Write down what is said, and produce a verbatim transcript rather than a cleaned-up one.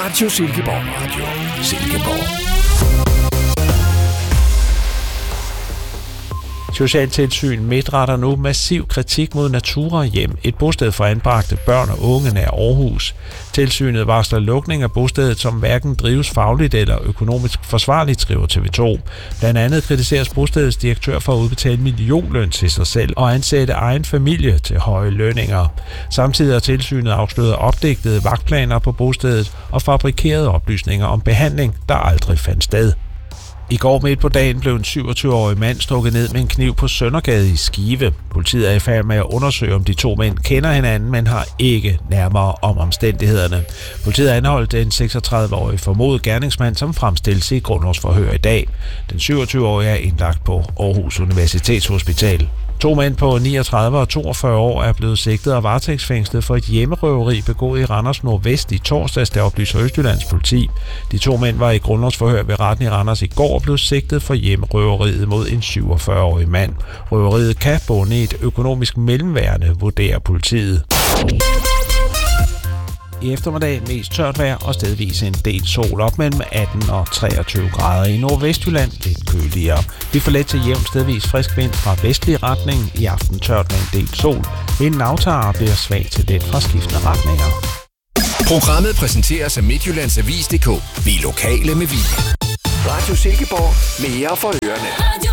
Radio Silkeborg Radio. Silkeborg. Socialtilsyn Midt retter nu massiv kritik mod Natura Hjem, et bosted for anbragte børn og unge nær Aarhus. Tilsynet varsler lukning af bostedet, som hverken drives fagligt eller økonomisk forsvarligt, skriver T V to. Blandt andet kritiseres bostedets direktør for at udbetale millionløn til sig selv og ansætte egen familie til høje lønninger. Samtidig har tilsynet afsløret opdigtede vagtplaner på bostedet og fabrikerede oplysninger om behandling, der aldrig fandt sted. I går midt på dagen blev en syvogtyve-årig mand stukket ned med en kniv på Søndergade i Skive. Politiet er i færd med at undersøge, om de to mænd kender hinanden, men har ikke nærmere om omstændighederne. Politiet har anholdt en seksogtredive-årig formodet gerningsmand, som fremstilles i grundlovsforhør i dag. Den syvogtyve-årige er indlagt på Aarhus Universitetshospital. To mænd på niogtredive og toogfyrre år er blevet sigtet og varetægtsfængslet for et hjemmerøveri begået i Randers Nordvest i torsdags, der oplyser Østjyllands politi. De to mænd var i grundlovsforhør ved retten i Randers i går og blev sigtet for hjemmerøveriet mod en syvogfyrre-årig mand. Røveriet kan bunde i et økonomisk mellemværende, vurderer politiet. I eftermiddag mest tørt vejr og stedvis en del sol, op mellem atten og treogtyve grader. I Nordvestjylland lidt køligere. Vi får let til jævn stedvis frisk vind fra vestlig retning. I aften tørt med en del sol. Vinden aftager og bliver svag til let fra skiftende retninger. Programmet præsenteres af Midtjyllands Avis punktum d k. Vi er lokale med vi. Radio Silkeborg. Mere for ørerne.